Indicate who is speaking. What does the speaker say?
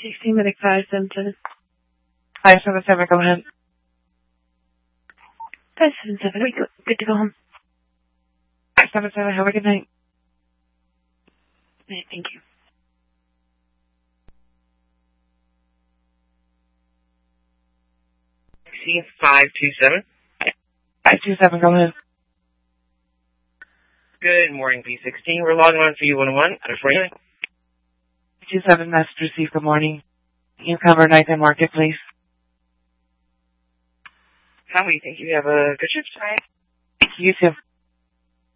Speaker 1: 16 Medic 577.
Speaker 2: 577, go ahead.
Speaker 1: 577, we good to go home.
Speaker 2: 577, have a good night.
Speaker 1: Thank you.
Speaker 3: Taxi 527.
Speaker 2: 527, go ahead.
Speaker 3: Good morning, P16. We're logging on for U101. For you.
Speaker 2: 527, message received, good morning. You cover night and market, please.
Speaker 3: How do you think you have a good shift tonight?
Speaker 2: You too.